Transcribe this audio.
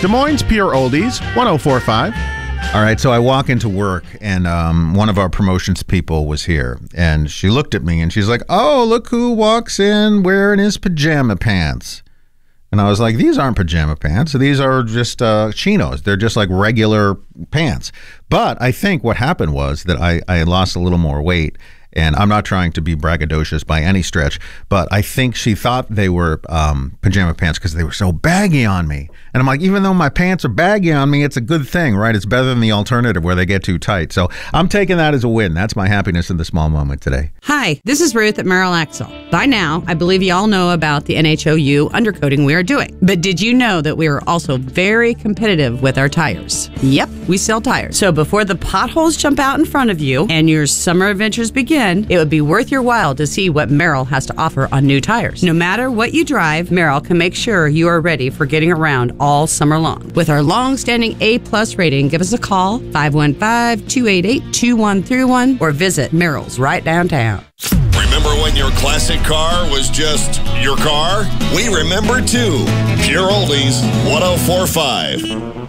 Des Moines Pure Oldies, 104.5. All right, so I walk into work, and one of our promotions people was here, and she looked at me, and she's like, oh, look who walks in wearing his pajama pants. And I was like, these aren't pajama pants. These are just chinos. They're just like regular pants. But I think what happened was that I lost a little more weight. And I'm not trying to be braggadocious by any stretch, but I think she thought they were pajama pants because they were so baggy on me. And I'm like, even though my pants are baggy on me, it's a good thing, right? It's better than the alternative where they get too tight. So I'm taking that as a win. That's my happiness in the small moment today. Hi, this is Ruth at Merrill Axle. By now, I believe you all know about the NHOU undercoating we are doing. But did you know that we are also very competitive with our tires? Yep, we sell tires. So before the potholes jump out in front of you and your summer adventures begin, it would be worth your while to see what Merrill has to offer on new tires. No matter what you drive, Merrill can make sure you are ready for getting around all summer long. With our long-standing A+ rating, give us a call, 515-288-2131, or visit Merrill's right downtown. Remember when your classic car was just your car? We remember too. Pure Oldies, 104.5.